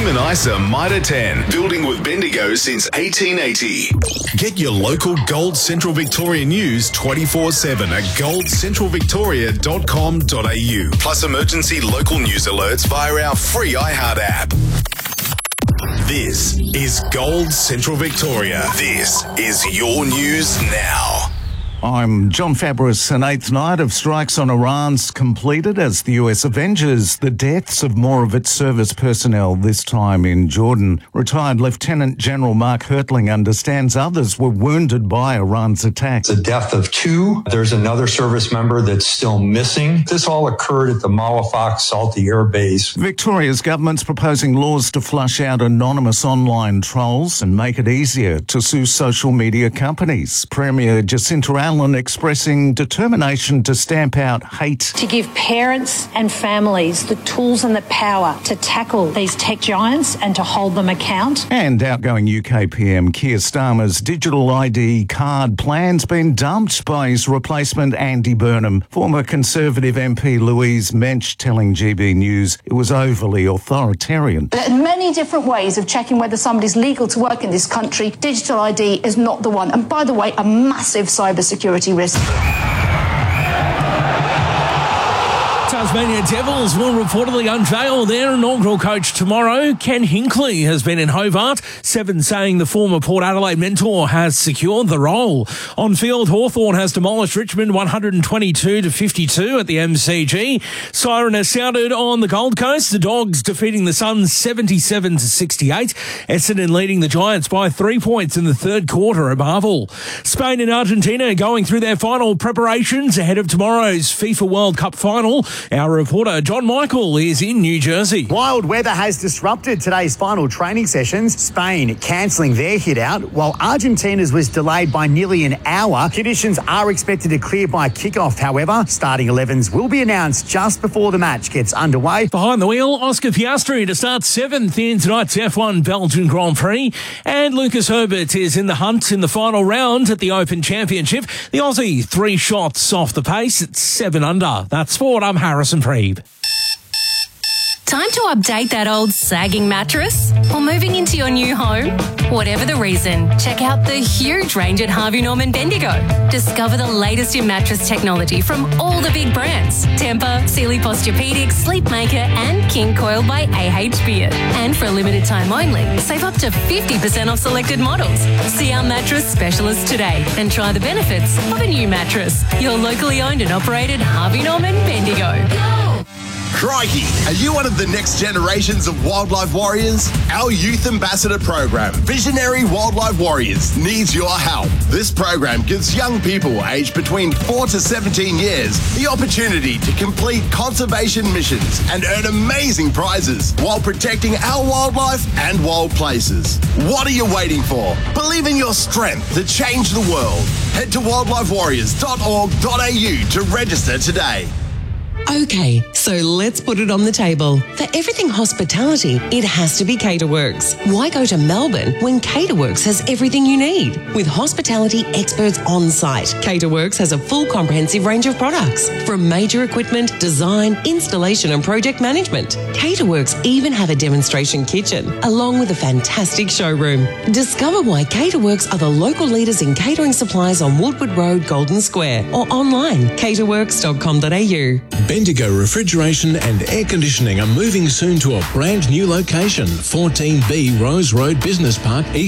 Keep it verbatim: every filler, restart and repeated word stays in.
Human ISA Mitre ten, building with Bendigo since eighteen eighty. Get your local Gold Central Victoria news twenty-four seven at gold central victoria dot com dot a u. Plus emergency local news alerts via our free iHeart app. This is Gold Central Victoria. This is your news now. I'm John Fabris. An eighth night of strikes on Iran's completed as the U S avenges the deaths of more of its service personnel, this time in Jordan. Retired Lieutenant General Mark Hertling understands others were wounded by Iran's attack. The death of two. There's another service member that's still missing. This all occurred at the Malafak Salty Air Base. Victoria's government's proposing laws to flush out anonymous online trolls and make it easier to sue social media companies. Premier Jacinta Allen expressing determination to stamp out hate. To give parents and families the tools and the power to tackle these tech giants and to hold them account. And outgoing U K P M Keir Starmer's digital I D card plan's been dumped by his replacement Andy Burnham. Former Conservative M P Louise Mensch telling G B News it was overly authoritarian. There are many different ways of checking whether somebody's legal to work in this country. Digital I D is not the one. And by the way, a massive cybersecurity security risk. Tasmania Devils will reportedly unveil their inaugural coach tomorrow. Ken Hinkley has been in Hobart, Seven saying the former Port Adelaide mentor has secured the role. On field, Hawthorn has demolished Richmond one hundred twenty-two to fifty-two at the M C G. Siren has sounded on the Gold Coast, the Dogs defeating the Suns seventy-seven to sixty-eight. Essendon leading the Giants by three points in the third quarter at Marvel. Spain and Argentina going through their final preparations ahead of tomorrow's FIFA World Cup final. Our reporter John Michael is in New Jersey. Wild weather has disrupted today's final training sessions. Spain cancelling their hit out, while Argentina's was delayed by nearly an hour. Conditions are expected to clear by kickoff, however. Starting elevens will be announced just before the match gets underway. Behind the wheel, Oscar Piastri to start seventh in tonight's F one Belgian Grand Prix. And Lucas Herbert is in the hunt in the final round at the Open Championship. The Aussie three shots off the pace at seven under. That's sport. I'm Harrison Freeb. Time to update that old sagging mattress? Or moving into your new home? Whatever the reason, check out the huge range at Harvey Norman Bendigo. Discover the latest in mattress technology from all the big brands. Tempur, Sealy Posturepedic, Sleepmaker and King Coil by A H Beard. And for a limited time only, save up to fifty percent off selected models. See our mattress specialist today and try the benefits of a new mattress. Your locally owned and operated Harvey Norman Bendigo. Go! Crikey, are you one of the next generations of wildlife warriors? Our Youth Ambassador program, Visionary Wildlife Warriors, needs your help. This program gives young people aged between four to seventeen years the opportunity to complete conservation missions and earn amazing prizes while protecting our wildlife and wild places. What are you waiting for? Believe in your strength to change the world. Head to wildlife warriors dot org dot a u to register today. Okay, so let's put it on the table. For everything hospitality, it has to be Caterworks. Why go to Melbourne when Caterworks has everything you need? With hospitality experts on site, Caterworks has a full comprehensive range of products, from major equipment, design, installation and project management. Caterworks even have a demonstration kitchen, along with a fantastic showroom. Discover why Caterworks are the local leaders in catering supplies on Woodward Road, Golden Square, or online, caterworks dot com dot a u. Bendigo Refrigeration and Air Conditioning are moving soon to a brand new location, fourteen B Rose Road Business Park, East